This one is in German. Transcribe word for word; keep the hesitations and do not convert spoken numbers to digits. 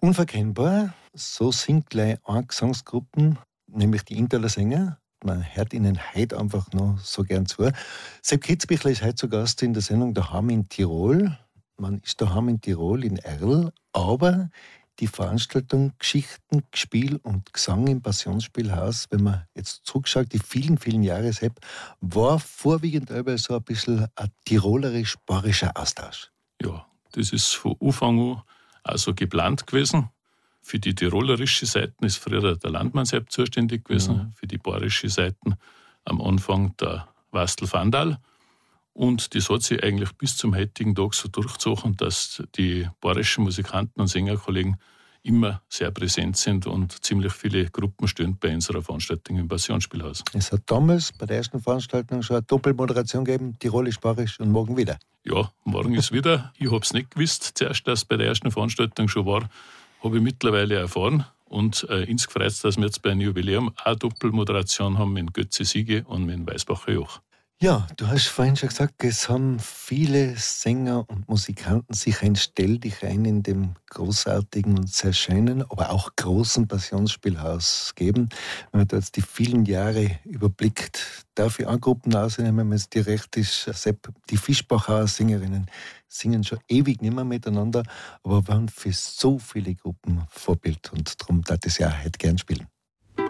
Unverkennbar, so singt gleich eine Gesangsgruppe, nämlich die Interler Sänger. Man hört ihnen heute einfach noch so gern zu. Sepp Kitzbichler ist heute zu Gast in der Sendung Daheim in Tirol. Man ist daheim in Tirol, in Erl, aber die Veranstaltung Geschichten, Gespiel und Gesang im Passionsspielhaus, wenn man jetzt zurückschaut, die vielen, vielen Jahre, Sepp, war vorwiegend über so ein bisschen ein tirolerisch-bayerischer Austausch. Ja, das ist von Anfang an also geplant gewesen. Für die tirolerische Seite ist früher der Landmann Sepp zuständig gewesen, mhm. für die bayerische Seite am Anfang der Wastel Vandal. Und das hat sich eigentlich bis zum heutigen Tag so durchgezogen, dass die bayerischen Musikanten und Sängerkollegen immer sehr präsent sind und ziemlich viele Gruppen stehen bei unserer Veranstaltung im Passionsspielhaus. Es hat damals bei der ersten Veranstaltung schon eine Doppelmoderation gegeben, tirolisch, bayerisch und morgen wieder. Ja, morgen ist wieder. Ich habe es nicht gewusst, zuerst, dass es bei der ersten Veranstaltung schon war, habe ich mittlerweile erfahren. Und äh, uns gefreut, dass wir jetzt bei einem Jubiläum eine Doppelmoderation haben mit Götze Siege und mit Weißbacher Joch. Ja, du hast vorhin schon gesagt, es haben viele Sänger und Musikanten sich ein Stell dich ein in dem großartigen und sehr schönen, aber auch großen Passionsspielhaus geben. Wenn man da jetzt die vielen Jahre überblickt, darf ich eine Gruppe ausnehmen, wenn es dir recht ist, Sepp, die Fischbacher Sängerinnen singen schon ewig nicht mehr miteinander, aber waren für so viele Gruppen Vorbild und darum darf ich es ja heute gern spielen.